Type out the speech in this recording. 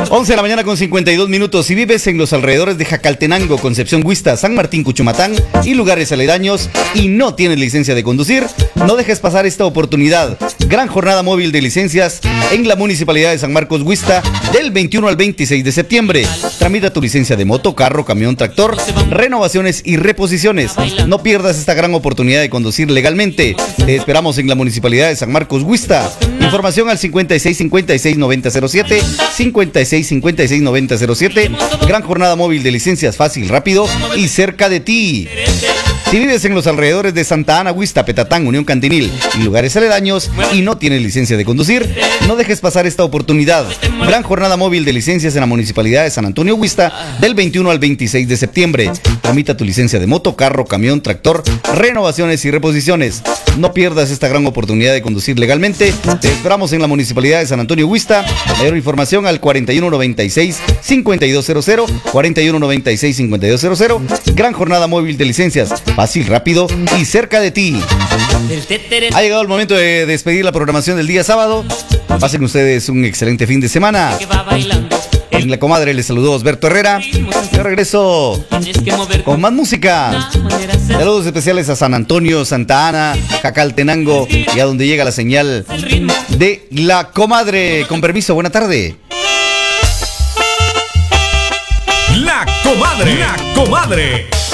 11 de la mañana con 52 minutos. Si vives en los alrededores de Jacaltenango, Concepción Huista, San Martín, Cuchumatán y lugares aledaños y no tienes licencia de conducir, no dejes pasar esta oportunidad. Gran jornada móvil de licencias en la Municipalidad de San Marcos Huista del 21 al 26 de septiembre. Tramita tu licencia de moto, carro, camión, tractor, renovaciones y reposiciones. No pierdas esta gran oportunidad de conducir legalmente. Te esperamos en la Municipalidad de San Marcos Huista. Información al 56 56 90 07, 56 56 90 07. Gran jornada móvil de licencias, fácil, rápido y cerca de ti. Si vives en los alrededores de Santa Ana, Huista, Petatán, Unión Cantinil y lugares aledaños y no tienes licencia de conducir, no dejes pasar esta oportunidad. Gran jornada móvil de licencias en la Municipalidad de San Antonio, Huista, del 21 al 26 de septiembre. Tramita tu licencia de moto, carro, camión, tractor, renovaciones y reposiciones. No pierdas esta gran oportunidad de conducir legalmente. Te esperamos en la Municipalidad de San Antonio, Huista. Mayor información al 4196-5200, 4196-5200. Gran jornada móvil de licencias, fácil, rápido y cerca de ti. Ha llegado el momento de despedir la programación del día sábado. Pasen ustedes un excelente fin de semana. En La Comadre les saludó Osberto Herrera. Yo regreso con más música. Saludos especiales a San Antonio, Santa Ana, Jacaltenango y a donde llega la señal de La Comadre. Con permiso, buena tarde. La Comadre. La Comadre.